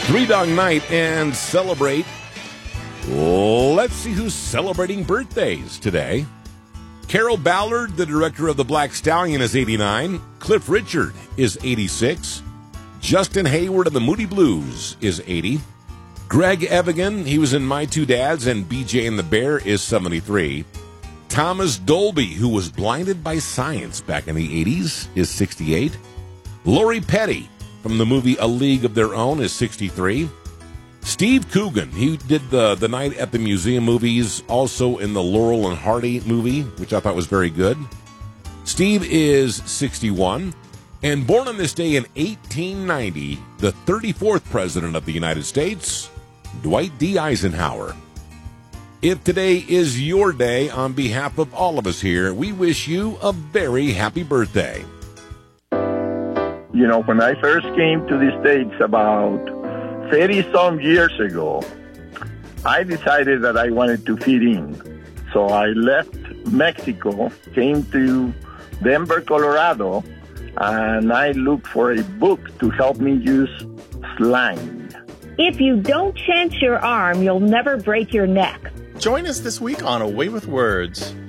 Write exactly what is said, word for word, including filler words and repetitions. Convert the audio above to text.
Three Dog Night and celebrate. Let's see who's celebrating birthdays today. Carol Ballard, the director of The Black Stallion, is eighty-nine. Cliff Richard is eighty-six. Justin Hayward of the Moody Blues is eighty. Greg Evigan, he was in My Two Dads, and B J and the Bear is seventy-three. Thomas Dolby, who was blinded by science back in the eighties, is sixty-eight. Lori Petty from the movie A League of Their Own is sixty-three. Steve Coogan, he did the, the Night at the Museum movies, also in the Laurel and Hardy movie, which I thought was very good. Steve is sixty-one. And born on this day in eighteen ninety, the thirty-fourth President of the United States, Dwight D. Eisenhower. If today is your day, on behalf of all of us here, we wish you a very happy birthday. You know, when I first came to the States about thirty-some years ago, I decided that I wanted to fit in. So I left Mexico, came to Denver, Colorado, and I looked for a book to help me use slang. If you don't chant your arm, you'll never break your neck. Join us this week on Away with Words.